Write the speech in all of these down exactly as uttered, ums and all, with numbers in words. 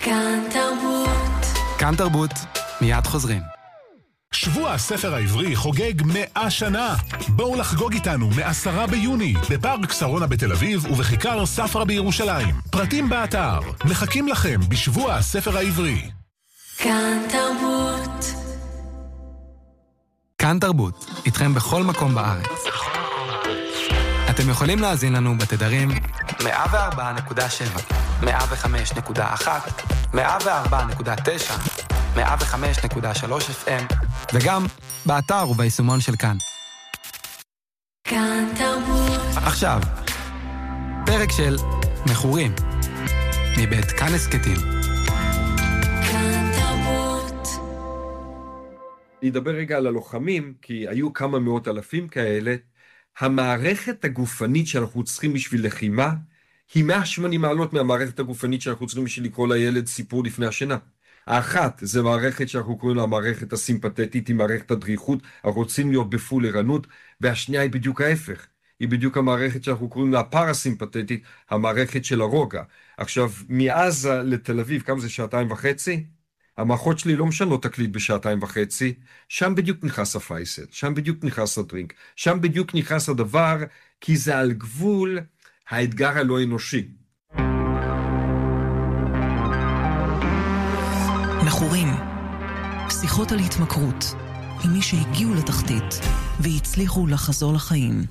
כאן תרבות. כאן תרבות, מיד חוזרים. שבוע הספר העברי חוגג מאה שנה. בואו לחגוג איתנו מעשרה ביוני בפארק שרונה בתל אביב ובכיכר ספרא בירושלים. פרטים באתר. מחכים לכם בשבוע הספר העברי. כאן תרבות. כאן תרבות, איתכם בכל מקום בארץ. אתם יכולים להאזין לנו בתדרים מאה וארבע נקודה שבע, מאה וחמש נקודה אחת, מאה וארבע נקודה תשע, מאה וחמש נקודה שלוש אף אם, וגם באתר וביישומון של כאן. כאן תרבות. עכשיו, פרק של מכורים, מבית כאן הסקטים. כאן תרבות. נדבר רגע על הלוחמים, כי היו כמה מאות אלפים כאלה. המערכת הגופנית שאנחנו צריכים בשביל לחימה, היא מאה ושמונים מעלות מהמערכת הגופנית שאנחנו צריכים בשביל לקרוא לילד סיפור לפני השינה. האחת, זה מערכת שאנחנו קוראים לה המערכת הסימפתטית, היא מערכת הדריכות, אנחנו רוצים להיות בפול ערנות, והשנייה היא בדיוק ההפך. היא בדיוק המערכת שאנחנו קוראים לה הפרסימפתטית, המערכת של הרוגע. עכשיו, מעזה לתל אביב, כמה זה שעתיים וחצי? המערכות שלי לא משנות תקליט בשעתיים וחצי, שם בדיוק נכנס הפייסל, שם בדיוק נכנס הדרינק, שם בדיוק נכנס הדבר, כי זה על גבול האתגר הלא אנושי. מכורים, שיחות על התמכרות, עם מי שהגיעו לתחתית והצליחו לחזור לחיים.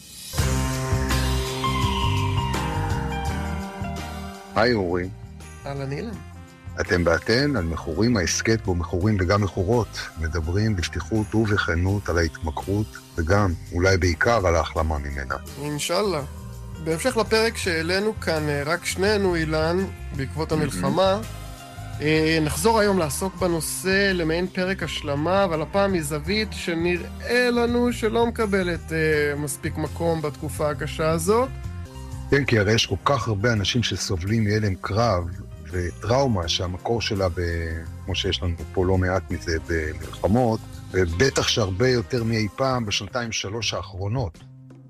היי אורי. אהלן אילן. אתם באתן על מכורים, ההסקט בו מכורים וגם מכורות, מדברים בפתיחות ובכנות על ההתמכרות וגם, אולי בעיקר, על ההחלמה ממנה. אינשאללה. בהמשך לפרק שהעלינו כאן רק שנינו, אילן, בעקבות המלחמה, נחזור היום לעסוק בנושא למעין פרק השלמה, אבל הפעם מזווית שנראה לנו שלא מקבלת מספיק מקום בתקופה הקשה הזאת. כן, כי הרי יש כל כך הרבה אנשים שסובלים מהלם קרב, וטראומה שהמקור שלה, ב... כמו שיש לנו פה לא מעט מזה במלחמות, ובטח שהרבה יותר מאי פעם בשנתיים שלוש האחרונות.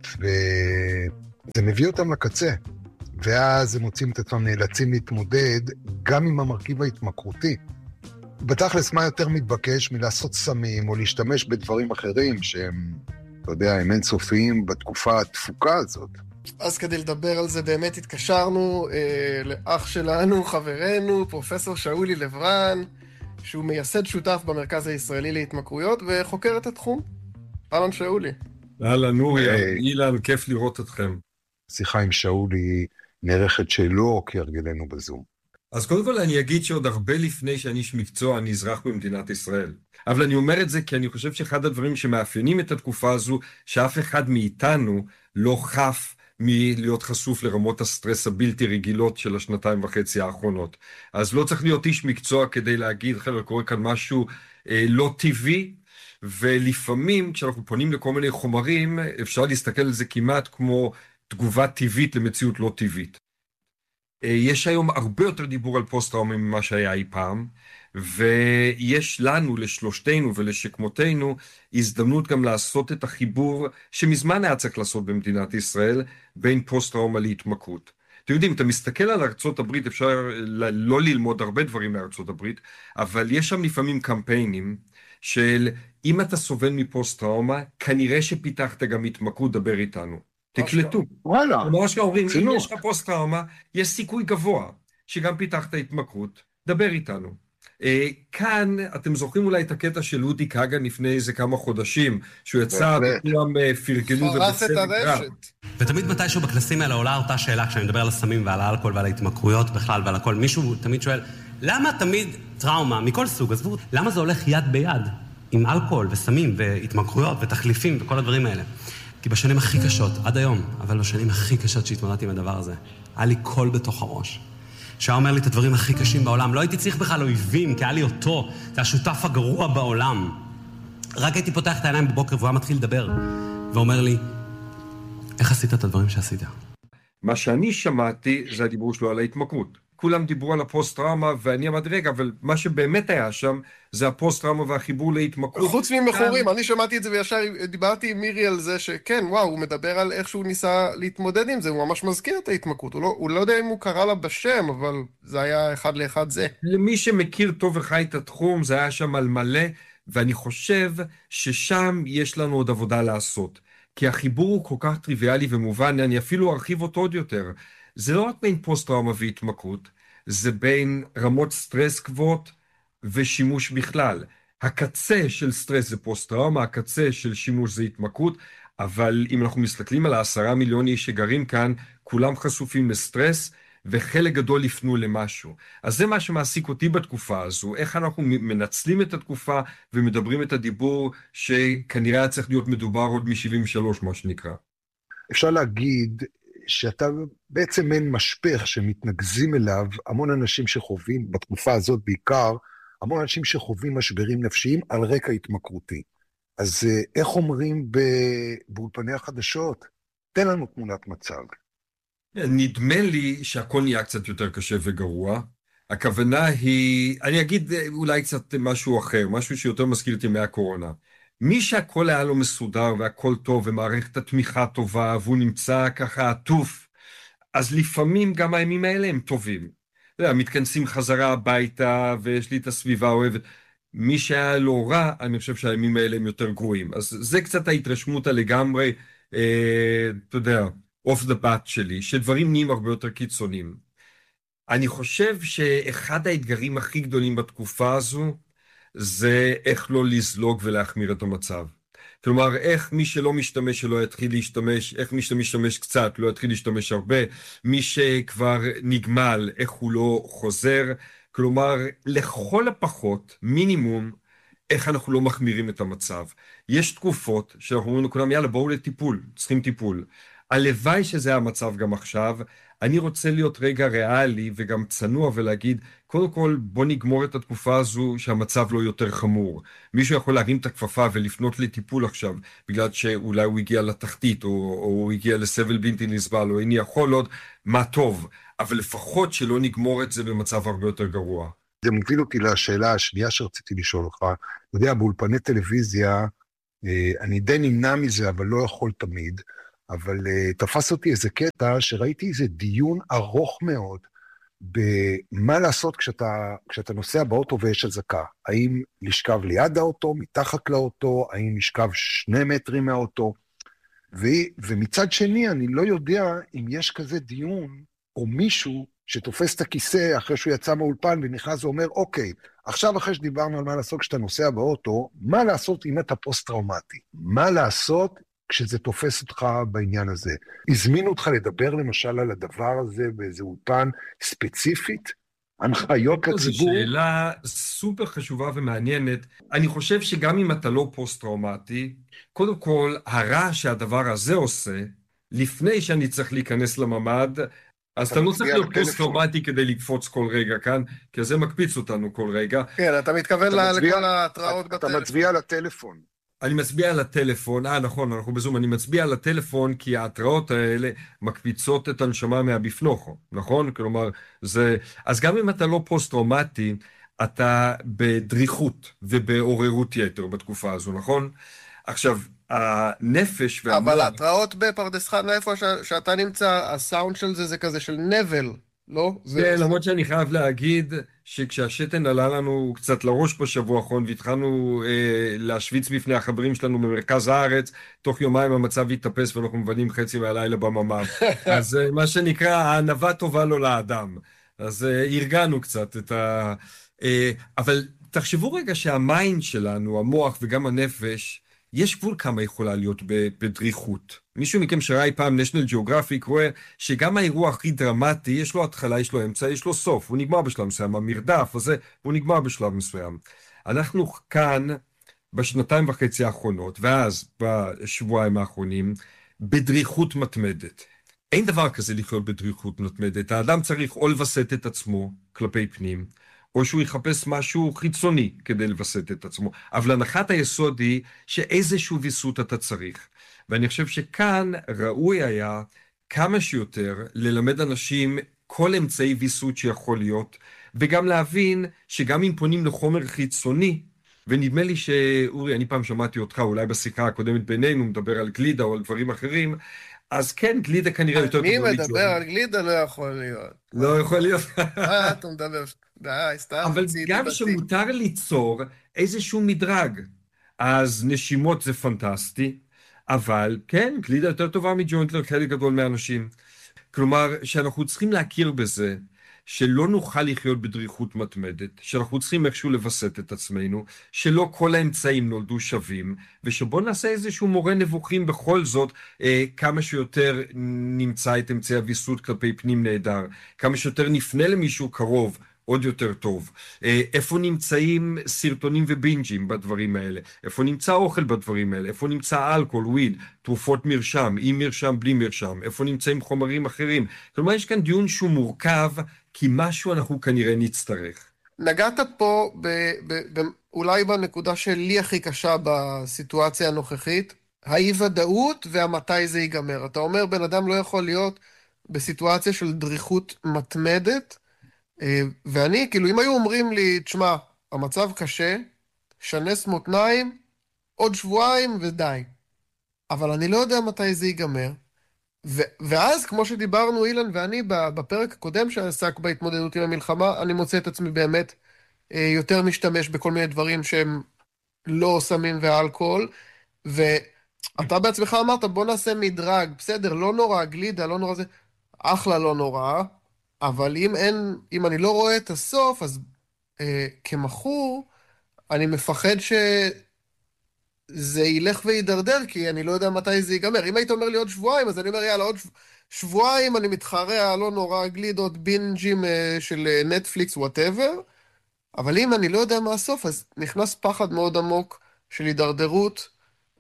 וזה מביא אותם לקצה. ואז הם מוצאים את עצמם נאלצים להתמודד גם עם המרכיב ההתמכרותי. בתכלס מה יותר מתבקש מלעשות סמים או להשתמש בדברים אחרים שהם, אתה יודע, הם אינסופיים בתקופה התפוקה הזאת. אז כדי לדבר על זה באמת התקשרנו אה, לאח שלנו, חברנו, פרופסור שאולי לברן, שהוא מייסד שותף במרכז הישראלי להתמכרויות וחוקר את התחום. אהלן שאולי. אהלן אורי, אילן, כיף לראות אתכם. שיחה עם שאולי נערכת שלא כהרגלנו בזום. אז קודם כל אני אגיד שעוד הרבה לפני שאני איש מקצוע, אני אזרח במדינת ישראל. אבל אני אומר את זה כי אני חושב שאחד הדברים שמאפיינים את התקופה הזו, שאף אחד מאיתנו לא חף מלהיות חשוף לרמות הסטרס הבלתי רגילות של השנתיים וחצי האחרונות. אז לא צריך להיות איש מקצוע כדי להגיד, חבר'ה, קורה כאן משהו אה, לא טבעי, ולפעמים כשאנחנו פונים לכל מיני חומרים, אפשר להסתכל על זה כמעט כמו תגובה טבעית למציאות לא טבעית. אה, יש היום הרבה יותר דיבור על פוסט-טראומה ממה שהיה אי פעם, ויש לנו, לשלושתנו ולשכמותנו, הזדמנות גם לעשות את החיבור שמזמן היה צריך לעשות במדינת ישראל, בין פוסט-טראומה להתמכרות. אתם יודעים, אתה מסתכל על ארצות הברית, אפשר לא ללמוד הרבה דברים מארצות הברית, אבל יש שם לפעמים קמפיינים של, אם אתה סובל מפוסט-טראומה, כנראה שפיתחת גם התמכרות, דבר איתנו. תקלטו. וואלה. ממש כאומרים, אם יש לך פוסט-טראומה, יש סיכוי גבוה שגם פיתחת התמכרות, דבר איתנו. Uh, כאן, אתם זוכרים אולי את הקטע של אודי כגן לפני איזה כמה חודשים, שהוא יצא וכולם uh, פרגנו ובצדק רב. ותמיד מתישהו בכנסים האלה עולה אותה שאלה, כשאני מדבר על הסמים ועל האלכוהול ועל ההתמכרויות בכלל ועל הכל, מישהו תמיד שואל, למה תמיד טראומה, מכל סוג, עזבו, למה זה הולך יד ביד עם אלכוהול וסמים והתמכרויות ותחליפים וכל הדברים האלה? כי בשנים הכי קשות, עד היום, אבל בשנים הכי קשות שהתמודדתי עם הדבר הזה, היה לי קול בתוך הראש. שהיה אומר לי את הדברים הכי קשים בעולם. לא הייתי צריך בכלל אויבים, כי היה לי אותו. זה השותף הגרוע בעולם. רק הייתי פותח את העיניים בבוקר, והוא היה מתחיל לדבר. ואומר לי, איך עשית את הדברים שעשית? מה שאני שמעתי זה הדיבור שלו על ההתמכרות. כולם דיברו על הפוסט-טראומה, ואני אמרתי, רגע, אבל מה שבאמת היה שם, זה הפוסט-טראומה והחיבור להתמכרות. חוץ ממכורים, אני שמעתי את זה וישר דיברתי עם מירי על זה שכן, וואו, הוא מדבר על איך שהוא ניסה להתמודד עם זה, הוא ממש מזכיר את ההתמכרות, הוא לא, הוא לא יודע אם הוא קרא לה בשם, אבל זה היה אחד לאחד זה. למי שמכיר טוב וחי את התחום, זה היה שם על מלא, ואני חושב ששם יש לנו עוד עבודה לעשות. כי החיבור הוא כל כך טריוויאלי ומובן, אני אפילו ארחיב אותו עוד יותר. זה לא רק בין פוסט-טראומה והתמכרות, זה בין רמות סטרס גבוהות ושימוש בכלל. הקצה של סטרס זה פוסט-טראומה, הקצה של שימוש זה התמכרות, אבל אם אנחנו מסתכלים על העשרה מיליון איש שגרים כאן, כולם חשופים לסטרס, וחלק גדול יפנו למשהו. אז זה מה שמעסיק אותי בתקופה הזו, איך אנחנו מנצלים את התקופה ומדברים את הדיבור שכנראה היה צריך להיות מדובר עוד מ-שבעים ושלוש, מה שנקרא. אפשר להגיד שאתה בעצם אין משפך שמתנגזים אליו המון אנשים שחווים, בתקופה הזאת בעיקר, המון אנשים שחווים משברים נפשיים על רקע התמכרותי. אז איך אומרים באולפני החדשות? תן לנו תמונת מצב. נדמה לי שהכל נהיה קצת יותר קשה וגרוע. הכוונה היא, אני אגיד אולי קצת משהו אחר, משהו שיותר מזכיר אותי מהקורונה. מי שהכל היה לו מסודר והכל טוב ומערכת התמיכה טובה והוא נמצא ככה עטוף, אז לפעמים גם הימים האלה הם טובים. מתכנסים חזרה הביתה ויש לי את הסביבה האוהבת. מי שהיה לו רע, אני חושב שהימים האלה הם יותר גרועים. אז זה קצת ההתרשמות הלגמרי, אה, אתה יודע, אוף דה באט שלי, שדברים נהיים הרבה יותר קיצוניים. אני חושב שאחד האתגרים הכי גדולים בתקופה הזו, זה איך לא לזלוג ולהחמיר את המצב. כלומר, איך מי שלא משתמש שלא יתחיל להשתמש, איך מי שמשתמש קצת לא יתחיל להשתמש הרבה, מי שכבר נגמל, איך הוא לא חוזר. כלומר, לכל הפחות, מינימום, איך אנחנו לא מחמירים את המצב. יש תקופות שאנחנו אומרים לכולם, יאללה, בואו לטיפול, צריכים טיפול. הלוואי שזה המצב גם עכשיו. אני רוצה להיות רגע ריאלי וגם צנוע ולהגיד, קודם כל בוא נגמור את התקופה הזו שהמצב לא יותר חמור. מישהו יכול להרים את הכפפה ולפנות לטיפול עכשיו, בגלל שאולי הוא הגיע לתחתית, או, או הוא הגיע לסבל בלתי נסבל, או איני יכול עוד, מה טוב. אבל לפחות שלא נגמור את זה במצב הרבה יותר גרוע. זה מוביל אותי לשאלה השנייה שרציתי לשאול לך. אתה יודע, באולפני טלוויזיה, אני די נמנע מזה, אבל לא יכול תמיד, אבל uh, תפס אותי איזה קטע שראיתי איזה דיון ארוך מאוד במה לעשות כשאתה, כשאתה נוסע באוטו ויש אזעקה. האם לשכב ליד האוטו, מתחת לאוטו, האם לשכב שני מטרים מהאוטו. ו, ומצד שני אני לא יודע אם יש כזה דיון או מישהו שתופס את הכיסא אחרי שהוא יצא מהאולפן ונכנס ואומר, אוקיי, עכשיו אחרי שדיברנו על מה לעשות כשאתה נוסע באוטו, מה לעשות אם אתה פוסט-טראומטי? מה לעשות כשזה תופס אותך בעניין הזה? הזמינו אותך לדבר למשל על הדבר הזה באיזה אולפן ספציפית? הנחיות לציבור? זו שאלה סופר חשובה ומעניינת. אני חושב שגם אם אתה לא פוסט-טראומטי, קודם כל, הרע שהדבר הזה עושה, לפני שאני צריך להיכנס לממד, אז אתה לא צריך להיות פוסט-טראומטי כדי לקפוץ כל רגע כאן, כי זה מקפיץ אותנו כל רגע. כן, אתה מתכוון לכל ההתראות בטלפון. אתה מצביע על הטלפון. אני מצביע על הטלפון, אה נכון, אנחנו בזום, אני מצביע על הטלפון כי ההתראות האלה מקפיצות את הנשמה מהבפנוכו, נכון? כלומר, זה... אז גם אם אתה לא פוסט-טראומטי, אתה בדריכות ובעוררות יתר בתקופה הזו, נכון? עכשיו, הנפש והמוח... אבל ההתראות בפרדס חנה, איפה ש... שאתה נמצא, הסאונד של זה זה כזה של נבל, לא? זה... כן, למרות שאני חייב להגיד שכשהשתן עלה לנו קצת לראש בשבוע האחרון, והתחלנו אה, להשוויץ בפני החברים שלנו במרכז הארץ, תוך יומיים המצב יתאפס ואנחנו מבנים חצי מהלילה בממ"ד. אז אה, מה שנקרא, הענווה טובה לו לאדם. אז אה, הרגענו קצת את ה... אה, אבל תחשבו רגע שהמיינד שלנו, המוח וגם הנפש, יש גבול כמה יכולה להיות בדריכות. מישהו מכם שראה פעם National Geographic רואה שגם האירוע הכי דרמטי, יש לו התחלה, יש לו אמצע, יש לו סוף, הוא נגמר בשלב מסוים, המרדף הזה, הוא נגמר בשלב מסוים. אנחנו כאן בשנתיים וחצי האחרונות, ואז בשבועיים האחרונים, בדריכות מתמדת. אין דבר כזה לחיות בדריכות מתמדת. האדם צריך או לבסט את עצמו כלפי פנים, או שהוא יחפש משהו חיצוני כדי לבסט את עצמו. אבל הנחת היסוד היא שאיזשהו ויסות אתה צריך. ואני חושב שכאן ראוי היה כמה שיותר ללמד אנשים כל אמצעי ויסות שיכול להיות, וגם להבין שגם אם פונים לחומר חיצוני, ונדמה לי שאורי, אני פעם שמעתי אותך, אולי בשיחה הקודמת בינינו, מדבר על גלידה או על דברים אחרים, אז כן, גלידה כנראה יותר... מי מדבר על גלידה? לא יכול להיות. לא יכול להיות. מה אתה מדבר? די, סתם. אבל גם שמותר ליצור איזשהו מדרג. אז נשימות זה פנטסטי, אבל כן, גלידה יותר טובה מג'וינט לחלק גדול מהאנשים. כלומר, שאנחנו צריכים להכיר בזה, שלא נוכל לחיות בדריכות מתמדת, שאנחנו צריכים איכשהו לבסט את עצמנו, שלא כל האמצעים נולדו שווים, ושבוא נעשה איזשהו מורה נבוכים בכל זאת, אה, כמה שיותר נמצא את אמצעי הוויסות כלפי פנים נהדר, כמה שיותר נפנה למישהו קרוב, עוד יותר טוב. אה, איפה נמצאים סרטונים ובינג'ים בדברים האלה? איפה נמצא אוכל בדברים האלה? איפה נמצא אלכוהול, וויד, תרופות מרשם, עם מרשם, בלי מרשם? איפה נמצאים חומרים אחרים? כלומר, יש כאן דיון שהוא מורכב, כי משהו אנחנו כנראה נצטרך. נגעת פה ב- ב- ב- אולי בנקודה שלי הכי קשה בסיטואציה הנוכחית, האי-ודאות והמתי זה ייגמר. אתה אומר, בן אדם לא יכול להיות בסיטואציה של דריכות מתמדת, ואני, כאילו, אם היו אומרים לי, תשמע, המצב קשה, שנס מותניים, עוד שבועיים ודי. אבל אני לא יודע מתי זה ייגמר. ו- ואז, כמו שדיברנו אילן ואני בפרק הקודם שעסק בהתמודדות עם המלחמה, אני מוצא את עצמי באמת אה, יותר משתמש בכל מיני דברים שהם לא סמים ואלכוהול, ואתה בעצמך אמרת, בוא נעשה מדרג, בסדר, לא נורא, גלידה, לא נורא זה, אחלה לא נורא, אבל אם אין, אם אני לא רואה את הסוף, אז אה, כמחור, אני מפחד שזה ילך וידרדר, כי אני לא יודע מתי זה ייגמר. אם היית אומר לי עוד שבועיים, אז אני אומר, יאללה, עוד שבועיים אני מתחרע, לא נורא, גלידות, בינג'ים אה, של נטפליקס, whatever, אבל אם אני לא יודע מה הסוף, אז נכנס פחד מאוד עמוק של הידרדרות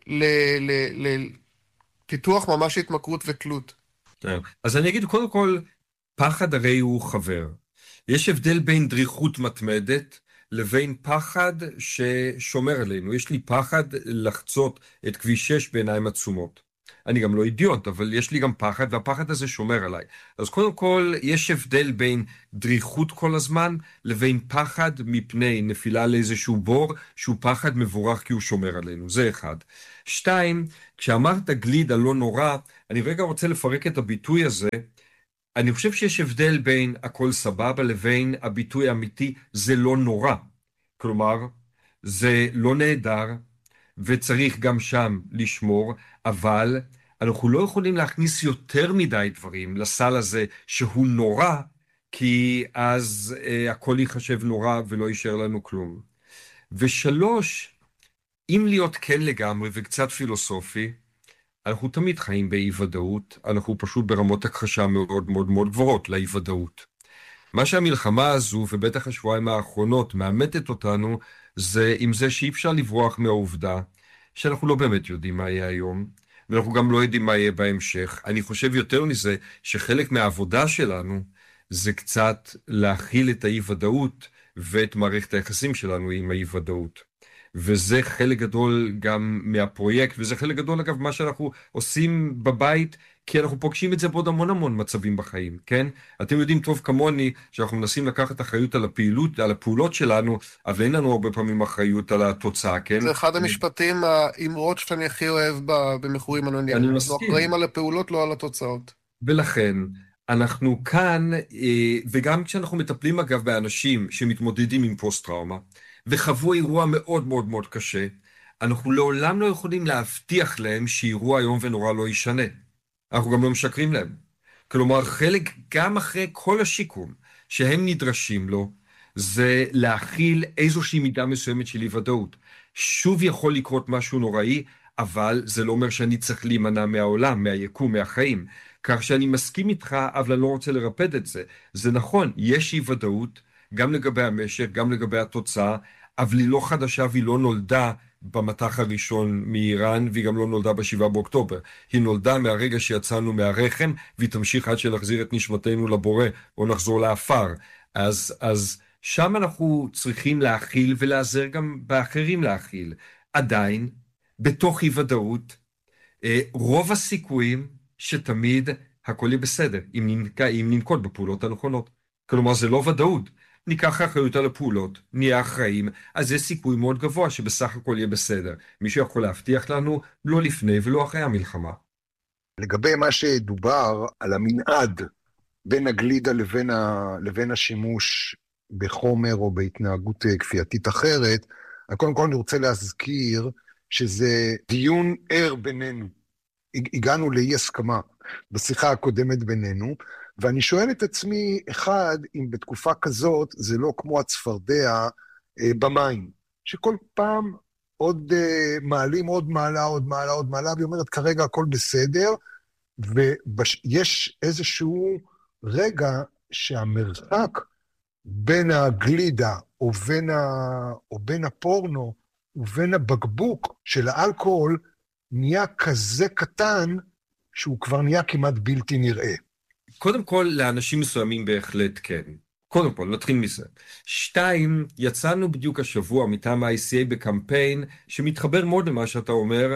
לפיתוח ממש התמכרות ותלות. אז אני אגיד, קודם כל, פחד הרי הוא חבר. יש הבדל בין דריכות מתמדת לבין פחד ששומר עלינו. יש לי פחד לחצות את כביש שש בעיניים עצומות. אני גם לא אידיוט, אבל יש לי גם פחד, והפחד הזה שומר עליי. אז קודם כל, יש הבדל בין דריכות כל הזמן, לבין פחד מפני נפילה לאיזשהו בור, שהוא פחד מבורך כי הוא שומר עלינו. זה אחד. שתיים, כשאמרת גלידה לא נורא, אני רגע רוצה לפרק את הביטוי הזה, אני חושב שיש הבדל בין הכל סבבה לבין הביטוי האמיתי, זה לא נורא. כלומר, זה לא נהדר, וצריך גם שם לשמור, אבל אנחנו לא יכולים להכניס יותר מדי דברים לסל הזה שהוא נורא, כי אז אה, הכל ייחשב נורא ולא יישאר לנו כלום. ושלוש, אם להיות כן לגמרי וקצת פילוסופי, אנחנו תמיד חיים באי-ודאות, אנחנו פשוט ברמות הכחשה מאוד מאוד מאוד גבוהות לאי-ודאות. מה שהמלחמה הזו, ובטח השבועיים האחרונות, מאמתת אותנו, זה עם זה שאי אפשר לברוח מהעובדה, שאנחנו לא באמת יודעים מה יהיה היום, ואנחנו גם לא יודעים מה יהיה בהמשך. אני חושב יותר מזה, שחלק מהעבודה שלנו, זה קצת להכיל את האי-ודאות, ואת מערכת היחסים שלנו עם האי-ודאות. וזה חלק גדול גם מהפרויקט, וזה חלק גדול אגב מה שאנחנו עושים בבית, כי אנחנו פוגשים את זה בעוד המון המון מצבים בחיים, כן? אתם יודעים טוב כמוני שאנחנו מנסים לקחת אחריות על הפעילות, על הפעולות שלנו, אבל אין לנו הרבה פעמים אחריות על התוצאה, כן? זה אחד המשפטים האמרות שאני הכי אוהב במכורים אנונימיים. אני מסכים. אנחנו אחראים על הפעולות, לא על התוצאות. ולכן, אנחנו כאן, וגם כשאנחנו מטפלים אגב באנשים שמתמודדים עם פוסט-טראומה, וחוו אירוע מאוד מאוד מאוד קשה, אנחנו לעולם לא יכולים להבטיח להם שאירוע איום ונורא לא ישנה. אנחנו גם לא משקרים להם. כלומר, חלק גם אחרי כל השיקום שהם נדרשים לו, זה להכיל איזושהי מידה מסוימת של אי-ודאות. שוב יכול לקרות משהו נוראי, אבל זה לא אומר שאני צריך להימנע מהעולם, מהיקום, מהחיים. כך שאני מסכים איתך, אבל אני לא רוצה לרפד את זה. זה נכון, יש אי-ודאות, גם לגבי המשק, גם לגבי התוצאה, אבל היא לא חדשה והיא לא נולדה במטח הראשון מאיראן, והיא גם לא נולדה בשבעה באוקטובר. היא נולדה מהרגע שיצאנו מהרחם, והיא תמשיך עד שנחזיר את נשמתנו לבורא, או נחזור לאפר. אז, אז שם אנחנו צריכים להכיל, ולעזר גם באחרים להכיל. עדיין, בתוך אי ודאות, רוב הסיכויים שתמיד הכל יהיה בסדר, אם, ננק... אם ננקוט בפעולות הנכונות. כלומר, זה לא ודאות. ניקח אחריות על הפעולות, נהיה אחראים, אז יש סיכוי מאוד גבוה שבסך הכל יהיה בסדר. מישהו יכול להבטיח לנו, לא לפני ולא אחרי המלחמה. לגבי מה שדובר על המנעד בין הגלידה לבין, ה... לבין השימוש בחומר או בהתנהגות כפייתית אחרת, קודם כל אני רוצה להזכיר שזה דיון ער בינינו. הגענו לאי הסכמה בשיחה הקודמת בינינו, ואני שואל את עצמי, אחד, אם בתקופה כזאת זה לא כמו הצפרדע אה, במים, שכל פעם עוד אה, מעלים עוד מעלה, עוד מעלה, עוד מעלה, והיא אומרת כרגע הכל בסדר, ויש איזשהו רגע שהמרחק בין הגלידה או בין, ה... או בין הפורנו ובין הבקבוק של האלכוהול נהיה כזה קטן שהוא כבר נהיה כמעט בלתי נראה. קודם כל, לאנשים מסוימים בהחלט כן. קודם כל, נתחיל מזה. שתיים, יצאנו בדיוק השבוע מטעם ה-איי סי איי בקמפיין שמתחבר מאוד למה שאתה אומר,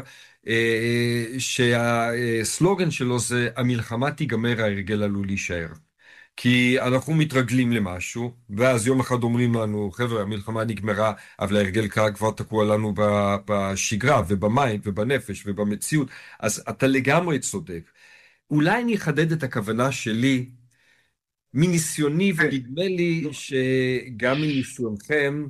שהסלוגן שלו זה המלחמה תיגמר, ההרגל עלול להישאר. כי אנחנו מתרגלים למשהו, ואז יום אחד אומרים לנו, חבר'ה, המלחמה נגמרה, אבל ההרגל כבר תקוע לנו בשגרה, ובמים, ובנפש, ובמציאות. אז אתה לגמרי צודק. אולי אני אחדד את הכוונה שלי, מניסיוני, ונדמה לי שגם מניסיונכם,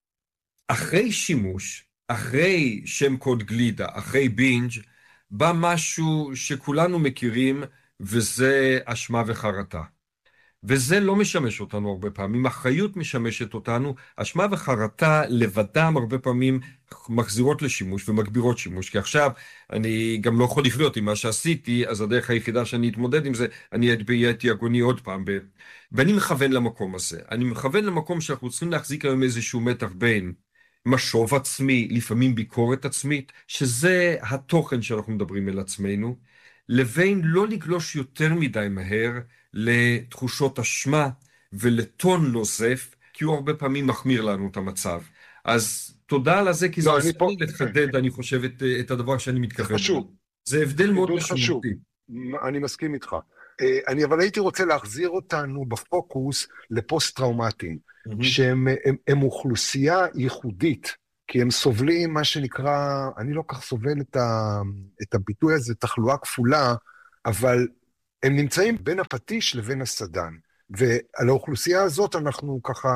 אחרי שימוש, אחרי שם קוד גלידה, אחרי בינג', בא משהו שכולנו מכירים, וזה אשמה וחרטה. וזה לא משמש אותנו הרבה פעמים, אחריות משמשת אותנו, אשמה וחרטה לבדם הרבה פעמים מחזירות לשימוש ומגבירות שימוש, כי עכשיו אני גם לא יכול לחיות עם מה שעשיתי, אז הדרך היחידה שאני אתמודד עם זה, אני הייתי אגוני עוד פעם, ב... ואני מכוון למקום הזה, אני מכוון למקום שאנחנו צריכים להחזיק היום איזשהו מתח בין משוב עצמי, לפעמים ביקורת עצמית, שזה התוכן שאנחנו מדברים אל עצמנו, לבין לא לגלוש יותר מדי מהר לתחושות אשמה ולטון נוזף, כי הוא הרבה פעמים מחמיר לנו את המצב. אז תודה על זה, כי זה עושה לי לחדד, אני חושב, את, את הדבר שאני מתכוון. חשוב. זה הבדל מאוד משמעותי. אני מסכים איתך. אני אבל הייתי רוצה להחזיר אותנו בפוקוס לפוסט-טראומטיים, שהם הם, הם אוכלוסייה ייחודית, כי הם סובלים מה שנקרא, אני לא כך סובל את, ה, את הביטוי הזה, תחלואה כפולה, אבל הם נמצאים בין הפטיש לבין הסדן. ועל האוכלוסייה הזאת אנחנו ככה,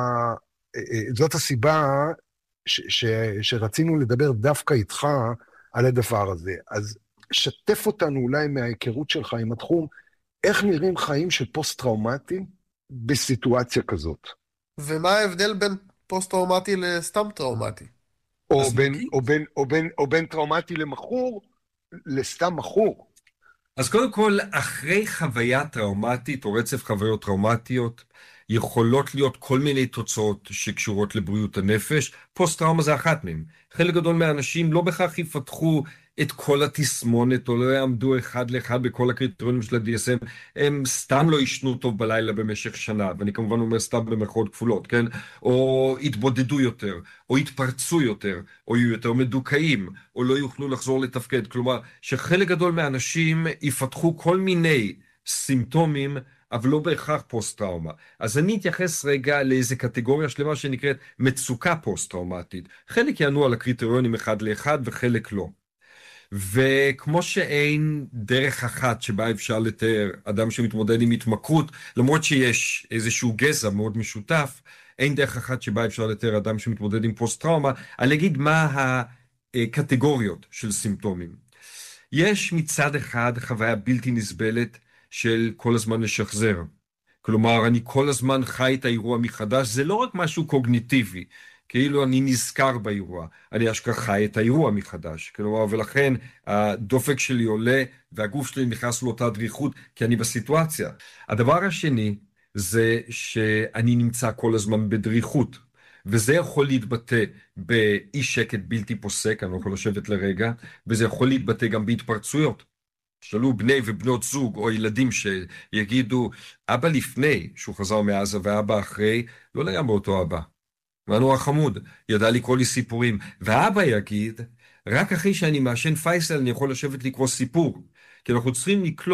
זאת הסיבה ש, ש, שרצינו לדבר דווקא איתך על הדבר הזה. אז שתף אותנו אולי מההיכרות שלך עם התחום, איך נראים חיים של פוסט-טראומטי בסיטואציה כזאת? ומה ההבדל בין פוסט-טראומטי לסתם טראומטי? או בין, או, בין, או, בין, או בין טראומטי למחור, לסתם מחור. אז קודם כל, אחרי חוויה טראומטית או רצף חוויות טראומטיות, יכולות להיות כל מיני תוצאות שקשורות לבריאות הנפש. פוסט-טראומה זה אחת מהם. חלק גדול מהאנשים לא בכך יפתחו את כל התסמונת, או לא יעמדו אחד לאחד בכל הקריטריונים של ה-די אס אם, הם סתם לא ישנו טוב בלילה במשך שנה, ואני כמובן אומר סתם במרכאות כפולות, כן? או יתבודדו יותר, או יתפרצו יותר, או יהיו יותר מדוכאים, או לא יוכלו לחזור לתפקד. כלומר, שחלק גדול מהאנשים יפתחו כל מיני סימפטומים, אבל לא בהכרח פוסט-טראומה. אז אני אתייחס רגע לאיזו קטגוריה שלמה שנקראת מצוקה פוסט-טראומטית. חלק יענו על הקריטריונים אחד לאחד וחלק לא. וכמו שאין דרך אחת שבה אפשר לתאר אדם שמתמודד עם התמכרות, למרות שיש איזשהו גזע מאוד משותף, אין דרך אחת שבה אפשר לתאר אדם שמתמודד עם פוסט-טראומה, אני אגיד מה הקטגוריות של סימפטומים. יש מצד אחד חוויה בלתי נסבלת של כל הזמן לשחזר. כלומר, אני כל הזמן חי את האירוע מחדש, זה לא רק משהו קוגניטיבי, כאילו אני נזכר באירוע, אני אשכרה חי את האירוע מחדש, כלומר, ולכן הדופק שלי עולה והגוף שלי נכנס לאותה דריכות, כי אני בסיטואציה. הדבר השני זה שאני נמצא כל הזמן בדריכות, וזה יכול להתבטא באי שקט בלתי פוסק, אני לא יכול לשבת לרגע, וזה יכול להתבטא גם בהתפרצויות. שאלו בני ובנות זוג או ילדים שיגידו, אבא לפני שהוא חזר מעזה ואבא אחרי, לא לגמרי אותו אבא. ואנו החמוד, ידע לקרוא לי סיפורים, ואבא יגיד, רק אחרי שאני מעשן פייסל אני יכול לשבת לקרוא סיפור, כי אנחנו צריכים לקלוט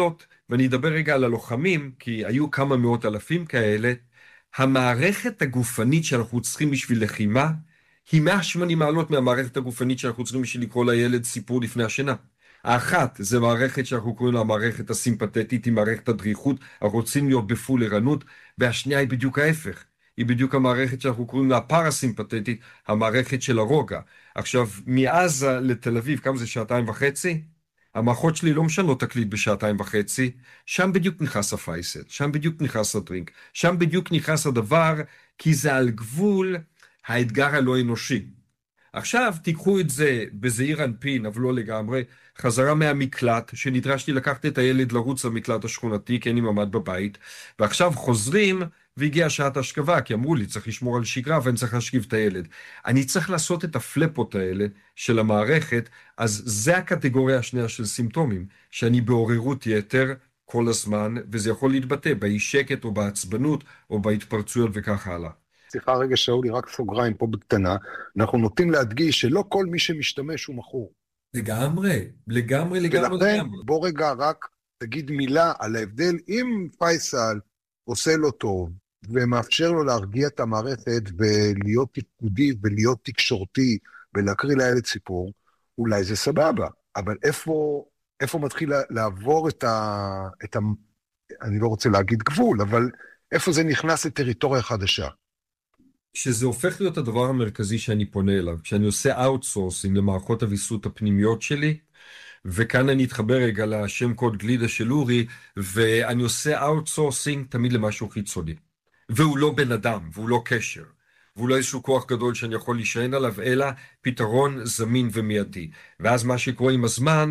ואני אדבר רגע על הלוחמים, כי היו כמה מאות אלפים כאלה, המערכת הגופנית שאנחנו צריכים בשביל לחימה, היא מאה ושמונים מעלות מהמערכת הגופנית שאנחנו צריכים בשביל לקרוא לילד סיפור לפני השינה. האחת, זה מערכת שאנחנו קוראים לה המערכת הסימפתטית, היא מערכת הדריכות, אנחנו רוצים להיות בפול ערנות, והשנייה היא בדיוק ההפך. היא בדיוק המערכת שאנחנו קוראים לה הפרסימפתטית, המערכת של הרוגע. עכשיו, מעזה לתל אביב, כמה זה שעתיים וחצי? המערכות שלי לא משנות תקליט בשעתיים וחצי, שם בדיוק נכנס הפייסל, שם בדיוק נכנס הדרינק, שם בדיוק נכנס הדבר, כי זה על גבול האתגר הלא אנושי. עכשיו תיקחו את זה בזעיר אנפין, אבל לא לגמרי, חזרה מהמקלט, שנדרשתי לקחת את הילד לרוץ למקלט השכונתי, כי אני ממד בבית, ועכשיו חוזרים, והגיעה שעת השכבה, כי אמרו לי, צריך לשמור על שגרה, ואני צריך להשכיב את הילד. אני צריך לעשות את הפלפות האלה של המערכת, אז זה הקטגוריה השנייה של סימפטומים, שאני בעוררות יתר כל הזמן, וזה יכול להתבטא באי שקט, או בעצבנות, או בהתפרצויות וכך הלאה. סליחה רגע שאולי, רק סוגריים פה בקטנה, אנחנו נוטים להדגיש שלא כל מי שמשתמש הוא מכור. לגמרי, לגמרי, לגמרי. ולכן בוא רגע רק תגיד מילה על ההבדל, אם פייסל עושה לו טוב, ומאפשר לו להרגיע את המערכת, ולהיות תפקודי, ולהיות תקשורתי, ולהקריא לילד סיפור, אולי זה סבבה, אבל איפה, איפה מתחיל לעבור את ה, את ה... אני לא רוצה להגיד גבול, אבל איפה זה נכנס לטריטוריה חדשה? שזה הופך להיות הדבר המרכזי שאני פונה אליו, כשאני עושה אאוטסורסינג למערכות הוויסות הפנימיות שלי, וכאן אני אתחבר רגע לשם קוד גלידה של אורי, ואני עושה אאוטסורסינג תמיד למשהו חיצוני. והוא לא בן אדם, והוא לא קשר, והוא לא איזשהו כוח גדול שאני יכול להישען עליו, אלא פתרון זמין ומיידי. ואז מה שקורה עם הזמן,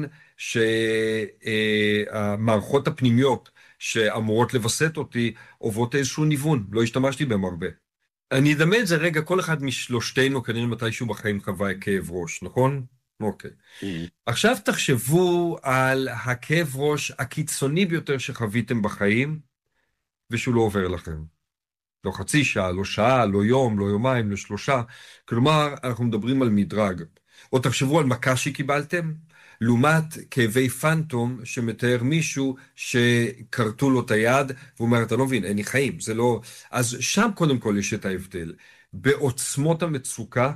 שהמערכות הפנימיות שאמורות לבסט אותי, עוברות איזשהו ניוון, לא השתמשתי בהם הרבה. אני אדמה את זה רגע, כל אחד משלושתנו כנראה מתישהו בחיים חווה כאב ראש, נכון? אוקיי. עכשיו תחשבו על הכאב ראש הקיצוני ביותר שחוויתם בחיים, ושהוא לא עובר לכם. לא חצי שעה, לא שעה, לא יום, לא יומיים, לא שלושה. כלומר, אנחנו מדברים על מדרג. או תחשבו על מכה שקיבלתם, לעומת כאבי פנטום שמתאר מישהו שקרתו לו את היד, והוא אומר, אתה לא מבין, אין לי חיים, זה לא... אז שם קודם כל יש את ההבדל. בעוצמות המצוקה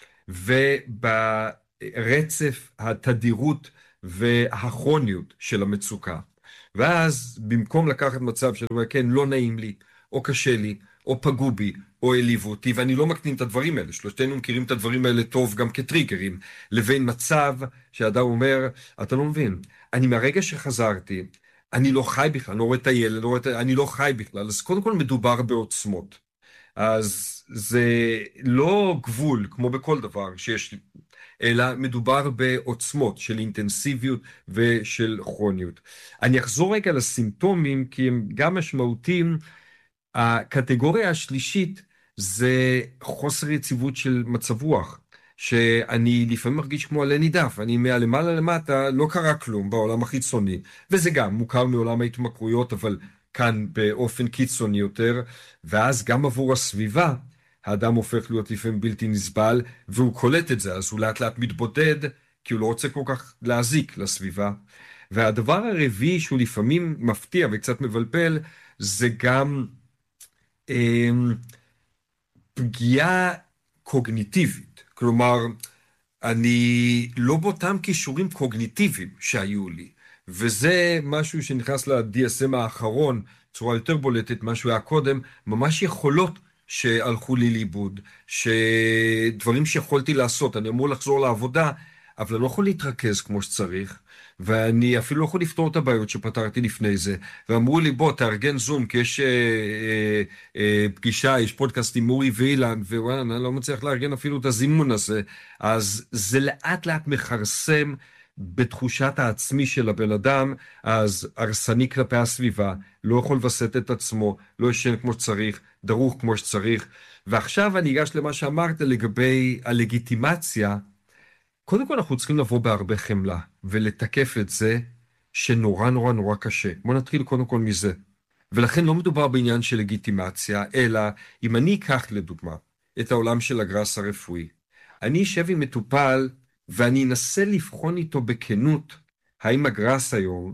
וברצף התדירות והכרוניות של המצוקה. ואז במקום לקחת מצב שאני אומר, כן, לא נעים לי, או קשה לי, או פגעו בי, או העליבו אותי, ואני לא מקטין את הדברים האלה, שלושתנו מכירים את הדברים האלה טוב גם כטריגרים, לבין מצב שאדם אומר, אתה לא מבין, אני מהרגע שחזרתי, אני לא חי בכלל, אני לא רואה את הילד, לא רואה את... אני לא חי בכלל, אז קודם כל מדובר בעוצמות. אז זה לא גבול, כמו בכל דבר שיש, אלא מדובר בעוצמות של אינטנסיביות ושל כרוניות. אני אחזור רגע לסימפטומים, כי הם גם משמעותיים. הקטגוריה השלישית זה חוסר יציבות של מצב רוח, שאני לפעמים מרגיש כמו עלה נידף, אני מהלמעלה למטה לא קרה כלום בעולם החיצוני, וזה גם מוכר מעולם ההתמכרויות, אבל כאן באופן קיצוני יותר, ואז גם עבור הסביבה, האדם הופך להיות לפעמים בלתי נסבל, והוא קולט את זה, אז הוא לאט לאט מתבודד, כי הוא לא רוצה כל כך להזיק לסביבה. והדבר הרביעי שהוא לפעמים מפתיע וקצת מבלבל, זה גם אה, פגיעה קוגניטיבית. כלומר, אני לא באותם קישורים קוגניטיביים שהיו לי, וזה משהו שנכנס ל-די אס אם האחרון, צורה יותר בולטת, משהו היה קודם, ממש יכולות שהלכו לי לאיבוד, שדברים שיכולתי לעשות, אני אמור לחזור לעבודה, אבל אני לא יכול להתרכז כמו שצריך, ואני אפילו לא יכול לפתור את הבעיות שפתרתי לפני זה, ואמרו לי, בוא, תארגן זום, כי יש אה, אה, אה, פגישה, יש פודקאסט עם אורי ואילן, ווואלה, אני לא מצליח לארגן אפילו את הזימון הזה, אז זה לאט לאט מחרסם בתחושת העצמי של הבן אדם, אז הרסני כלפי הסביבה, לא יכול לבסט את עצמו, לא ישן כמו שצריך, דרוך כמו שצריך, ועכשיו אני אגש למה שאמרת לגבי הלגיטימציה. קודם כל אנחנו צריכים לבוא בהרבה חמלה, ולתקף את זה שנורא נורא נורא קשה. בוא נתחיל קודם כל מזה. ולכן לא מדובר בעניין של לגיטימציה, אלא אם אני אקח לדוגמה את העולם של הגרס הרפואי, אני אשב עם מטופל, ואני אנסה לבחון איתו בכנות, האם הגרס היום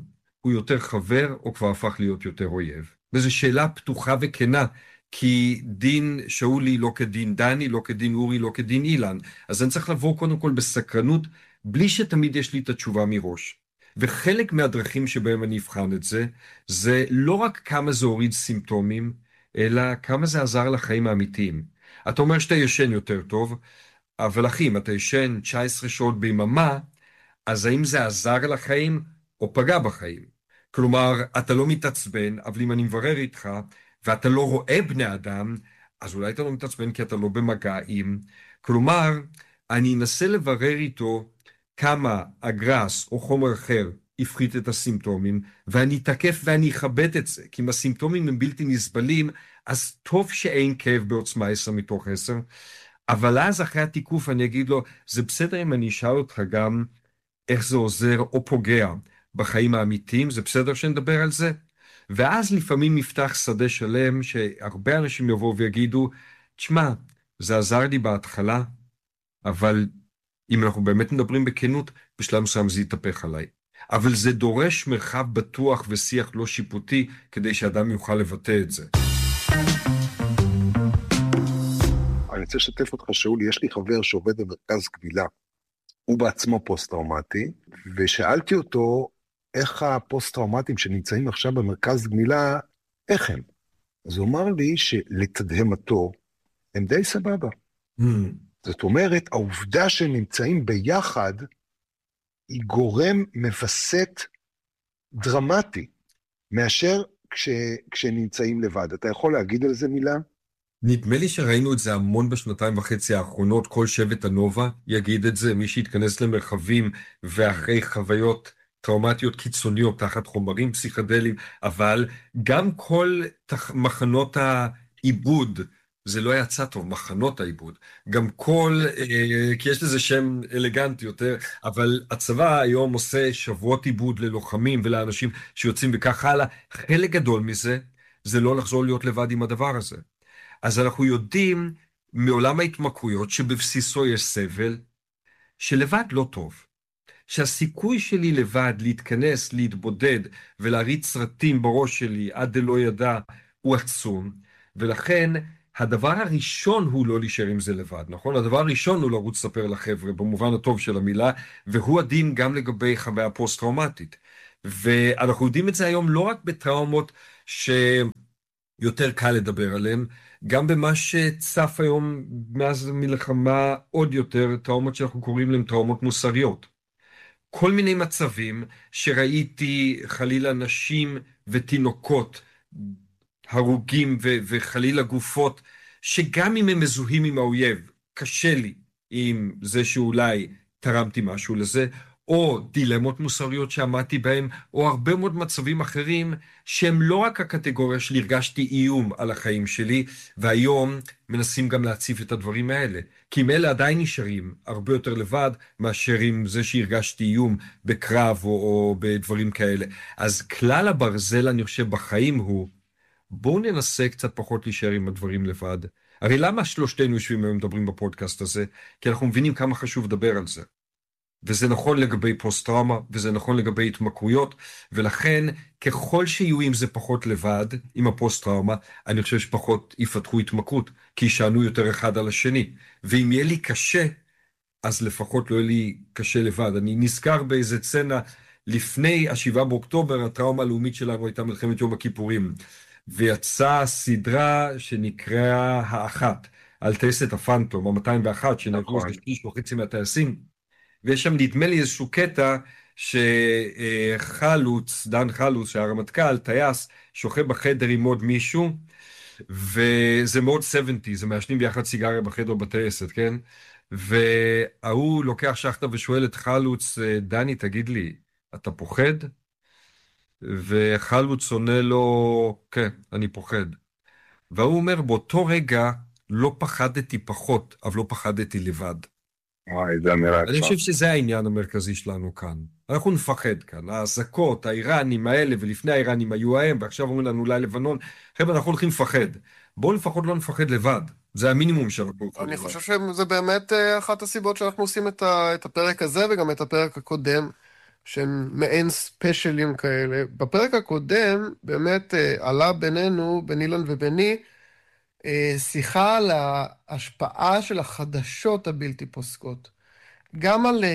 הוא יותר חבר, או כבר הפך להיות יותר אויב. וזו שאלה פתוחה וכנה, כי דין שאולי לא כדין דני, לא כדין אורי, לא כדין אילן. אז אני צריך לבוא קודם כל בסקרנות, בלי שתמיד יש לי את התשובה מראש. וחלק מהדרכים שבהם אני אבחן את זה, זה לא רק כמה זה הוריד סימפטומים, אלא כמה זה עזר לחיים האמיתיים. אתה אומר שאתה ישן יותר טוב, אבל אחי, אם אתה ישן תשע עשרה שעות ביממה, אז האם זה עזר לחיים או פגע בחיים? כלומר, אתה לא מתעצבן, אבל אם אני מברר איתך, ואתה לא רואה בני אדם, אז אולי אתה לא מתעצבן כי אתה לא במגע עם. כלומר, אני אנסה לברר איתו כמה הגרס או חומר אחר הפחית את הסימפטומים, ואני אתקף ואני אכבד את זה, כי אם הסימפטומים הם בלתי נסבלים, אז טוב שאין כאב בעוצמה עשר מתוך עשר, אבל אז אחרי התיקוף אני אגיד לו, זה בסדר אם אני אשאל אותך גם איך זה עוזר או פוגע בחיים האמיתיים, זה בסדר שנדבר על זה? ואז לפעמים נפתח שדה שלם שהרבה אנשים יבואו ויגידו, תשמע, זה עזר לי בהתחלה, אבל אם אנחנו באמת מדברים בכנות, בשלב מסוים זה יתהפך עליי. אבל זה דורש מרחב בטוח ושיח לא שיפוטי, כדי שאדם יוכל לבטא את זה. אני רוצה לשתף אותך, שאולי, יש לי חבר שעובד במרכז גמילה. הוא בעצמו פוסט-טראומטי, ושאלתי אותו איך הפוסט-טראומטיים שנמצאים עכשיו במרכז גמילה, איך הם? אז הוא אמר לי שלתדהמתו, הם די סבבה. Mm. זאת אומרת, העובדה שהם נמצאים ביחד, היא גורם מבסט דרמטי, מאשר כש, כשנמצאים לבד. אתה יכול להגיד על זה מילה? נדמה לי שראינו את זה המון בשנתיים וחצי האחרונות, כל שבט הנובה יגיד את זה, מי שהתכנס למרחבים ואחרי חוויות טראומטיות קיצוניות תחת חומרים פסיכדליים, אבל גם כל תח... מחנות העיבוד, זה לא יצא טוב, מחנות העיבוד, גם כל, אה, כי יש לזה שם אלגנטי יותר, אבל הצבא היום עושה שבועות עיבוד ללוחמים ולאנשים שיוצאים וכך הלאה, חלק גדול מזה, זה לא לחזור להיות לבד עם הדבר הזה. אז אנחנו יודעים מעולם ההתמכרויות שבבסיסו יש סבל, שלבד לא טוב. שהסיכוי שלי לבד להתכנס, להתבודד ולהריץ סרטים בראש שלי עד דלא ידע הוא עצום, ולכן הדבר הראשון הוא לא להישאר עם זה לבד, נכון? הדבר הראשון הוא לרוץ לספר לחבר'ה במובן הטוב של המילה, והוא הדין גם לגבי חוויה פוסט-טראומטית. ואנחנו יודעים את זה היום לא רק בטראומות שיותר קל לדבר עליהן, גם במה שצף היום מאז המלחמה עוד יותר, טראומות שאנחנו קוראים להן טראומות מוסריות. כל מיני מצבים שראיתי חלילה נשים ותינוקות, הרוגים ו- וחלילה גופות, שגם אם הם מזוהים עם האויב, קשה לי עם זה שאולי תרמתי משהו לזה, או דילמות מוסריות שעמדתי בהם, או הרבה מאוד מצבים אחרים, שהם לא רק הקטגוריה שלי, הרגשתי איום על החיים שלי, והיום מנסים גם להציף את הדברים האלה. כי אם אלה עדיין נשארים הרבה יותר לבד, מאשר עם זה שהרגשתי איום בקרב או, או בדברים כאלה. אז כלל הברזל, אני חושב, בחיים הוא, בואו ננסה קצת פחות להישאר עם הדברים לבד. הרי למה שלושתנו יושבים היום מדברים בפודקאסט הזה? כי אנחנו מבינים כמה חשוב לדבר על זה. וזה נכון לגבי פוסט-טראומה, וזה נכון לגבי התמכרויות, ולכן ככל שיהיו עם זה פחות לבד, עם הפוסט-טראומה, אני חושב שפחות יפתחו התמכרות, כי ישענו יותר אחד על השני. ואם יהיה לי קשה, אז לפחות לא יהיה לי קשה לבד. אני נזכר באיזה צנה, לפני השבעה באוקטובר, הטראומה הלאומית שלנו הייתה מלחמת יום הכיפורים, ויצאה סדרה שנקראה האחת, על טייסת הפנטום, ה-מאתיים ואחת, שנהרגו שליש וחצי מהטייסים, ויש שם נדמה לי איזשהו קטע שחלוץ, דן חלוץ, שהרמטכ"ל, טייס, שוכב בחדר עם עוד מישהו, וזה מאוד שבעים, זה מעשנים ביחד סיגריה בחדר בטייסת, כן? והוא לוקח שחטה ושואל את חלוץ, דני, תגיד לי, אתה פוחד? וחלוץ עונה לו, כן, אני פוחד. והוא אומר, באותו רגע לא פחדתי פחות, אבל לא פחדתי לבד. וואי, זה אמירה יפה. אני חושב שזה העניין המרכזי שלנו כאן. אנחנו נפחד כאן. ההזקות, האיראנים האלה, ולפני האיראנים היו ההם, ועכשיו אומרים לנו אולי לבנון, חבר'ה, אנחנו הולכים לפחד. בואו לפחות לא נפחד לבד. זה המינימום שאנחנו הולכים. אני חושב שזה באמת אחת הסיבות שאנחנו עושים את הפרק הזה, וגם את הפרק הקודם. שהם מעין ספיישלים כאלה. בפרק הקודם באמת עלה בינינו, בין אילן וביני, שיחה על ההשפעה של החדשות הבלתי פוסקות. גם על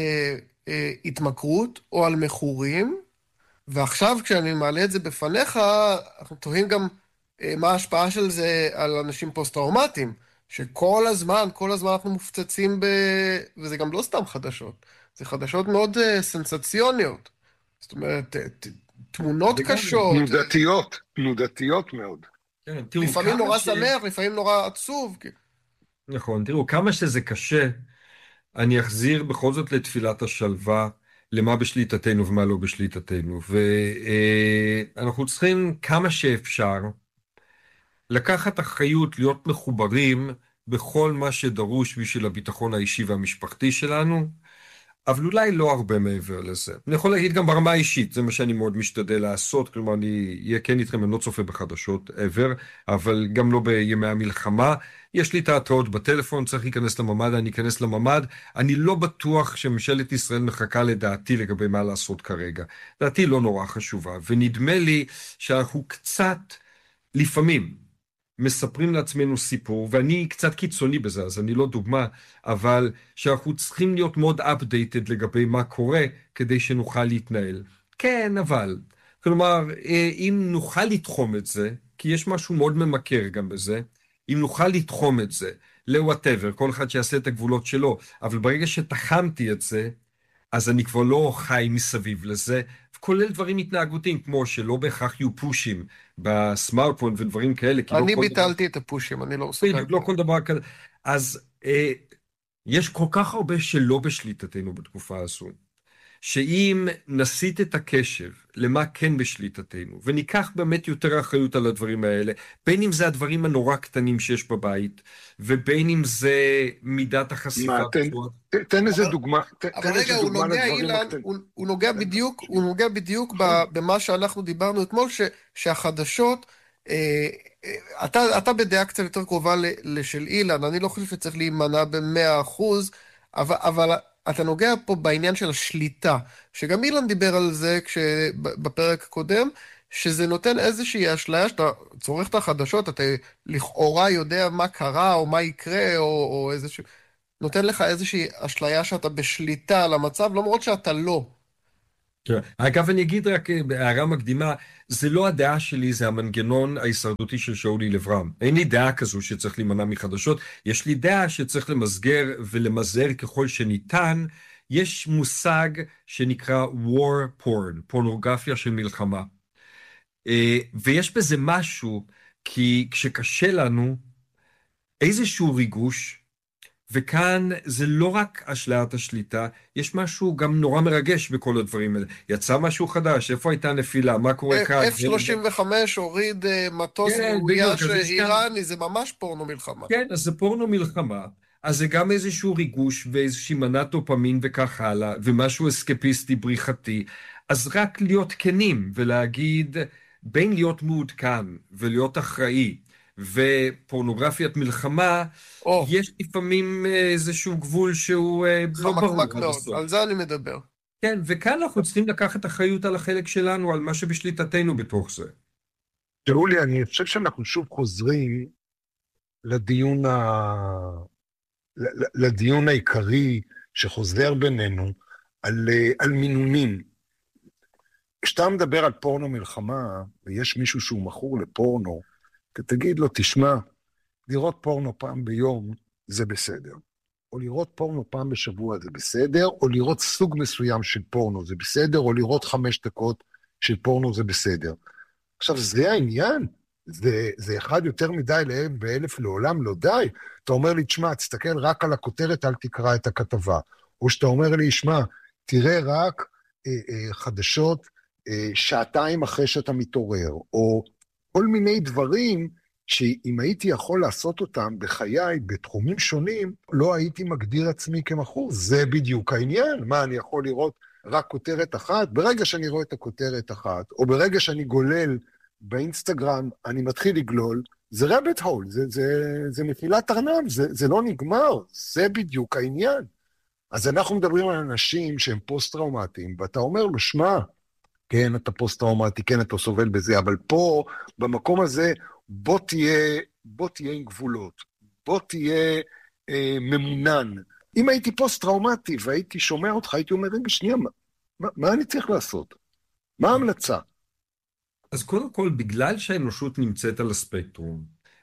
התמכרות או על מכורים, ועכשיו כשאני מעלה את זה בפניך, אנחנו תוהים גם מה ההשפעה של זה על אנשים פוסט-טראומטיים, שכל הזמן, כל הזמן אנחנו מופצצים ב... וזה גם לא סתם חדשות, זה חדשות מאוד סנסציוניות. זאת אומרת, תמונות קשות. תנודתיות, תנודתיות מאוד. כן, תראו, לפעמים נורא ש... שמח, לפעמים נורא עצוב. נכון, תראו, כמה שזה קשה, אני אחזיר בכל זאת לתפילת השלווה, למה בשליטתנו ומה לא בשליטתנו. ואנחנו צריכים כמה שאפשר לקחת אחריות, להיות מחוברים בכל מה שדרוש בשביל הביטחון האישי והמשפחתי שלנו, אבל אולי לא הרבה מעבר לזה. אני יכול להגיד גם ברמה האישית, זה מה שאני מאוד משתדל לעשות, כלומר אני אהיה כן איתכם, אני לא צופה בחדשות ever, אבל גם לא בימי המלחמה. יש לי את ההתראות בטלפון, צריך להיכנס לממד, אני אכנס לממד. אני לא בטוח שממשלת ישראל מחכה לדעתי לגבי מה לעשות כרגע. דעתי לא נורא חשובה, ונדמה לי שאנחנו קצת, לפעמים, מספרים לעצמנו סיפור, ואני קצת קיצוני בזה, אז אני לא דוגמה, אבל שאנחנו צריכים להיות מאוד updated לגבי מה קורה, כדי שנוכל להתנהל. כן, אבל, כלומר, אם נוכל לתחום את זה, כי יש משהו מאוד ממכר גם בזה, אם נוכל לתחום את זה, ל-whatever, כל אחד שיעשה את הגבולות שלו, אבל ברגע שתחמתי את זה, אז אני כבר לא חי מסביב לזה, כולל דברים התנהגותיים, כמו שלא בהכרח יהיו פושים בסמארטפון ודברים כאלה. אני לא ביטלתי דבר... את הפושים, אני לא מסוגל. לא כל דבר כזה. אז אה, יש כל כך הרבה שלא בשליטתנו בתקופה הזו, שאם נסיט את הקשב למה כן בשליטתנו, וניקח באמת יותר אחריות על הדברים האלה, בין אם זה הדברים הנורא קטנים שיש בבית, ובין אם זה מידת החשיפה. מה, תן, תן איזה דוגמה, תן איזה דוגמה לדברים הקטנים. הוא נוגע בדיוק, הוא נוגע בדיוק במה שאנחנו דיברנו אתמול, שהחדשות, אתה, אתה בדעה קצת יותר קרובה לשל אילן, אני לא חושב שצריך להימנע במאה אחוז, אבל, אבל אתה נוגע פה בעניין של השליטה, שגם אילן דיבר על זה בפרק הקודם, שזה נותן איזושהי אשליה, שאתה צורך את החדשות, אתה לכאורה יודע מה קרה או מה יקרה, או, או איזשהו, נותן לך איזושהי אשליה שאתה בשליטה על המצב, למרות שאתה לא. אגב, אני אגיד רק הערה מקדימה, זה לא הדעה שלי, זה המנגנון ההישרדותי של שאולי לברם. אין לי דעה כזו שצריך להימנע מחדשות, יש לי דעה שצריך למסגר ולמזער ככל שניתן. יש מושג שנקרא war porn, פורנוגרפיה של מלחמה. ויש בזה משהו, כי כשקשה לנו, איזשהו ריגוש, וכאן זה לא רק אשליית השליטה, יש משהו גם נורא מרגש בכל הדברים האלה. יצא משהו חדש, איפה הייתה נפילה, מה קורה כאן? אף שלושים וחמש הוריד מטוס מאויש איראני, זה ממש פורנו מלחמה. כן, אז זה פורנו מלחמה, אז זה גם איזשהו ריגוש ואיזושהי מנת דופמין וכך הלאה, ומשהו אסקפיסטי בריחתי. אז רק להיות כנים ולהגיד, בין להיות מעודכן ולהיות אחראי, ופורנוגרפיית מלחמה, oh. יש לפעמים איזשהו גבול שהוא לא ברור. על זה אני מדבר. כן, וכאן אנחנו צריכים לקחת אחריות על החלק שלנו, על מה שבשליטתנו בתוך זה. שאולי, אני חושב שאנחנו שוב חוזרים לדיון, ה... לדיון העיקרי שחוזר בינינו, על, על מינונים. כשאתה מדבר על פורנו מלחמה, ויש מישהו שהוא מכור לפורנו, תגיד לו, תשמע, לראות פורנו פעם ביום זה בסדר. או לראות פורנו פעם בשבוע זה בסדר, או לראות סוג מסוים של פורנו זה בסדר, או לראות חמש דקות של פורנו זה בסדר. עכשיו, זה העניין. זה, זה אחד יותר מדי להם באלף לעולם לא די. אתה אומר לי, תשמע, תסתכל רק על הכותרת, אל תקרא את הכתבה. או שאתה אומר לי, תשמע, תראה רק אה, אה, חדשות אה, שעתיים אחרי שאתה מתעורר, או כל מיני דברים שאם הייתי יכול לעשות אותם בחיי, בתחומים שונים, לא הייתי מגדיר עצמי כמכור. זה בדיוק העניין. מה, אני יכול לראות רק כותרת אחת? ברגע שאני רואה את הכותרת אחת, או ברגע שאני גולל באינסטגרם, אני מתחיל לגלול, זה רביט הול, זה, זה, זה מפילת ארנב, זה, זה לא נגמר. זה בדיוק העניין. אז אנחנו מדברים על אנשים שהם פוסט-טראומטיים, ואתה אומר לו, שמע, כן, אתה פוסט-טראומטי, כן, אתה סובל בזה, אבל פה, במקום הזה, בוא תהיה, בוא תהיה עם גבולות, בוא תהיה אה, ממונן. אם הייתי פוסט-טראומטי והייתי שומע אותך, הייתי אומר, רגע, שנייה, מה, מה, מה אני צריך לעשות? מה ההמלצה? אז קודם כל, בגלל שהאנושות נמצאת על הספקטרום,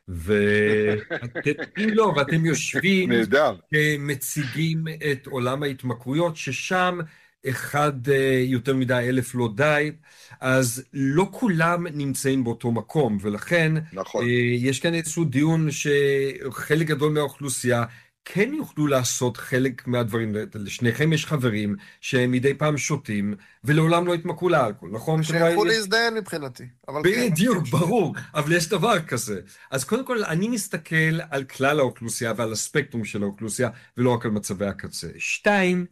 ואתם, לא, ואתם יושבים, נהדר. מציגים את עולם ההתמכרויות, ששם אחד יותר מדי אלף לא די, אז לא כולם נמצאים באותו מקום, ולכן נכון. יש כאן איזשהו דיון שחלק גדול מהאוכלוסייה כן יוכלו לעשות חלק מהדברים. לשניכם יש חברים שמדי פעם שותים, ולעולם לא יתמכרו לאלכוהול, נכון? שיכול להזדיין מבחינתי. בדיוק, ברור, אבל יש דבר כזה. אז קודם כל, אני מסתכל על כלל האוכלוסייה ועל הספקטרום של האוכלוסייה, ולא רק על מצבי הקצה. שתיים,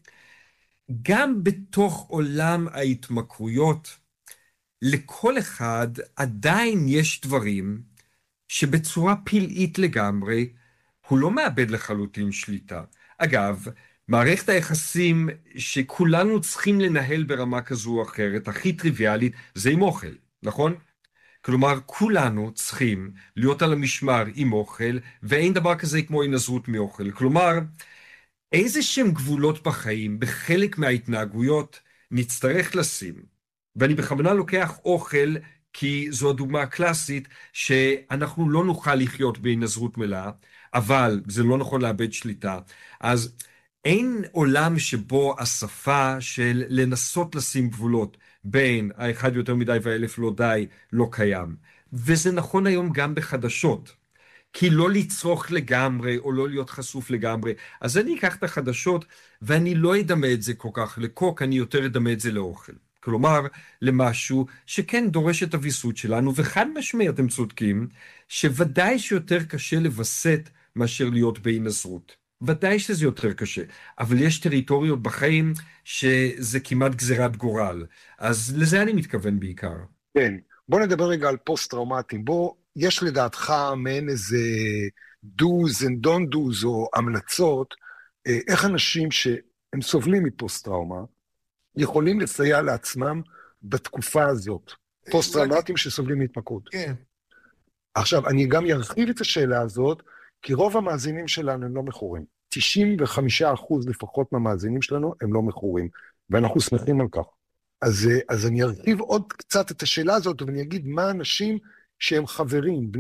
גם בתוך עולם ההתמכרויות, לכל אחד עדיין יש דברים שבצורה פלאית לגמרי, הוא לא מאבד לחלוטין שליטה. אגב, מערכת היחסים שכולנו צריכים לנהל ברמה כזו או אחרת, הכי טריוויאלית, זה עם אוכל, נכון? כלומר, כולנו צריכים להיות על המשמר עם אוכל, ואין דבר כזה כמו הנזרות מאוכל. כלומר, איזה שהם גבולות בחיים, בחלק מההתנהגויות, נצטרך לשים. ואני בכוונה לוקח אוכל, כי זו הדוגמה הקלאסית, שאנחנו לא נוכל לחיות בהנזרות מלאה, אבל זה לא נכון לאבד שליטה. אז אין עולם שבו השפה של לנסות לשים גבולות בין האחד יותר מדי והאלף לא די לא קיים. וזה נכון היום גם בחדשות. כי לא לצרוך לגמרי או לא להיות חשוף לגמרי. אז אני אקח את החדשות ואני לא אדמה את זה כל כך לקוק, אני יותר אדמה את זה לאוכל. כלומר, למשהו שכן דורש את הוויסות שלנו, וחד משמעי אתם צודקים, שוודאי שיותר קשה לבסט מאשר להיות בהנזרות. ודאי שזה יותר קשה, אבל יש טריטוריות בחיים שזה כמעט גזירת גורל. אז לזה אני מתכוון בעיקר. כן, בוא נדבר רגע על פוסט-טראומטיים. בוא, יש לדעתך מעין איזה do's and don't do's או המלצות, איך אנשים שהם סובלים מפוסט-טראומה, יכולים לסייע לעצמם בתקופה הזאת. פוסט-טראומטיים שסובלים מהתמכרות. כן. עכשיו, אני גם ארחיב את השאלה הזאת, כי רוב המאזינים שלנו הם לא מכורים. תשעים וחמישה אחוז לפחות מהמאזינים שלנו הם לא מכורים, ואנחנו שמחים על כך. אז, אז אני ארחיב עוד קצת את השאלה הזאת, ואני אגיד מה אנשים שהם חברים,